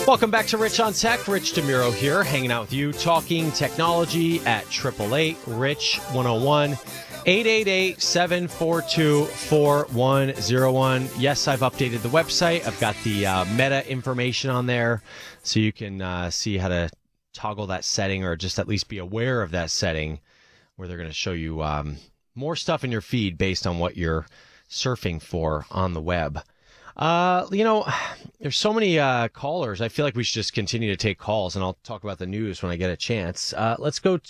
Welcome back to Rich on Tech. Rich DeMuro here, hanging out with you, talking technology at 888-RICH-101, 888-742-4101. Yes, I've updated the website. I've got the meta information on there, so you can see how to toggle that setting, or just at least be aware of that setting, where they're going to show you more stuff in your feed based on what you're surfing for on the web. There's so many callers. I feel like we should just continue to take calls, and I'll talk about the news when I get a chance. Let's see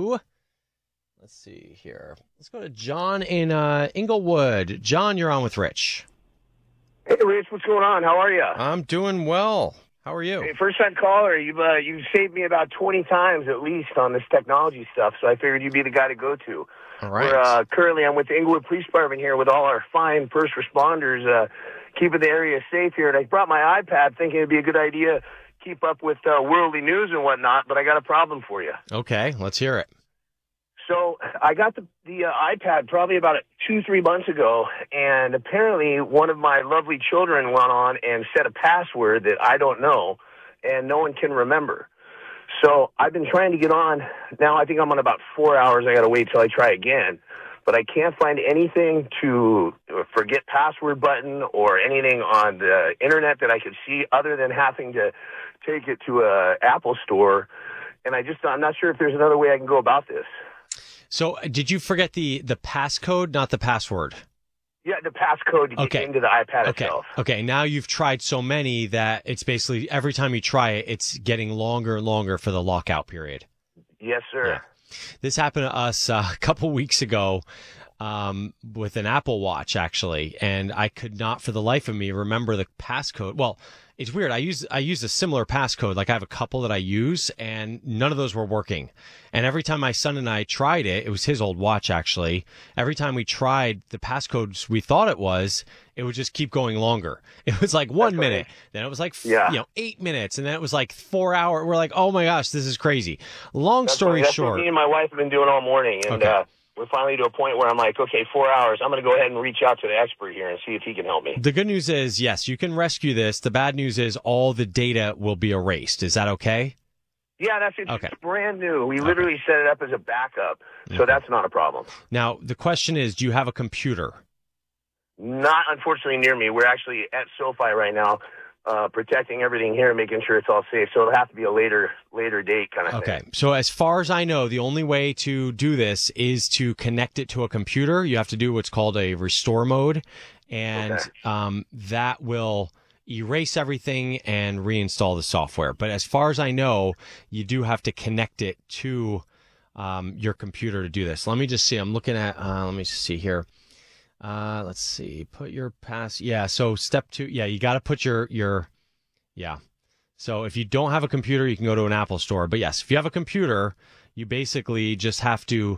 here. Let's go to John in Inglewood. John, you're on with Rich. Hey, Rich, what's going on? How are you? I'm doing well. How are you? Hey, first-time caller. You've saved me about 20 times at least on this technology stuff, so I figured you'd be the guy to go to. All right. Currently, I'm with the Inglewood Police Department here with all our fine first responders, keeping the area safe here. And I brought my iPad thinking it'd be a good idea to keep up with worldly news and whatnot, but I got a problem for you. Okay, let's hear it. So I got the iPad probably about 2-3 months ago, and apparently one of my lovely children went on and set a password that I don't know, and no one can remember. So I've been trying to get on. Now I think I'm on about 4 hours. I got to wait till I try again. But I can't find anything to forget password button or anything on the internet that I could see other than having to take it to a Apple store. And I'm not sure if there's another way I can go about this. So did you forget the passcode, not the password? Yeah, the passcode to get into the iPad itself. Okay, now you've tried so many that it's basically every time you try it, it's getting longer and longer for the lockout period. Yes, sir. Yeah. This happened to us a couple weeks ago with an Apple Watch, actually, and I could not for the life of me remember the passcode. Well, it's weird. I use a similar passcode. Like I have a couple that I use, and none of those were working. And every time my son and I tried it was his old watch, actually. Every time we tried the passcodes we thought it would just keep going longer. It was like 1 minute, then it was like 8 minutes, and then it was like 4 hours. We're like, oh my gosh, this is crazy. Long story short, what me and my wife have been doing all morning, and we're finally to a point where I'm like, okay, 4 hours. I'm going to go ahead and reach out to the expert here and see if he can help me. The good news is, yes, you can rescue this. The bad news is all the data will be erased. Is that okay? Yeah, it's brand new. We literally set it up as a backup, so that's not a problem. Now, the question is, do you have a computer? Not, unfortunately, near me. We're actually at SoFi right now, protecting everything here, making sure it's all safe. So it'll have to be a later date kind of thing. Okay. So as far as I know, the only way to do this is to connect it to a computer. You have to do what's called a restore mode, and that will erase everything and reinstall the software. But as far as I know, you do have to connect it to your computer to do this. Let me just see. I'm looking at, let me see here. Let's see. Put your pass. Yeah. So step 2. Yeah. You got to put your. Yeah. So if you don't have a computer, you can go to an Apple store. But yes, if you have a computer, you basically just have to,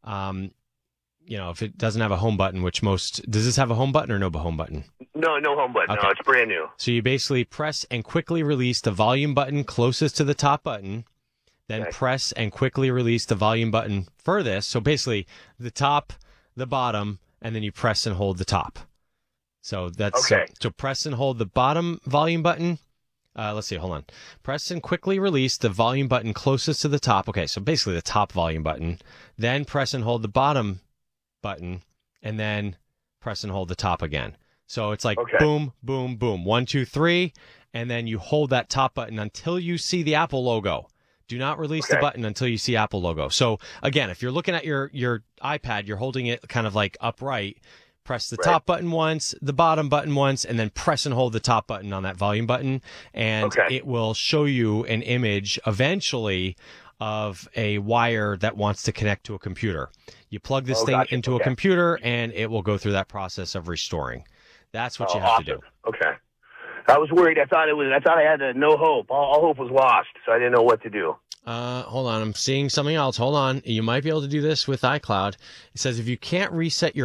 if it doesn't have a home button, does this have a home button or no home button? No home button. Okay. No, it's brand new. So you basically press and quickly release the volume button closest to the top button, then press and quickly release the volume button furthest. So basically the top, the bottom, and then you press and hold the top. So that's so press and hold the bottom volume button. Let's see. Hold on. Press and quickly release the volume button closest to the top. Okay, so basically the top volume button. Then press and hold the bottom button, and then press and hold the top again. So it's like boom, boom, boom. 1, 2, 3, and then you hold that top button until you see the Apple logo. Do not release the button until you see Apple logo. So again, if you're looking at your iPad, you're holding it kind of like upright. Press the top button once, the bottom button once, and then press and hold the top button on that volume button, and it will show you an image eventually of a wire that wants to connect to a computer. You plug this thing into a computer, and it will go through that process of restoring. That's what you have to do. Okay. I was worried. I thought I had no hope. All hope was lost, so I didn't know what to do. Hold on. I'm seeing something else. Hold on. You might be able to do this with iCloud. It says if you can't reset your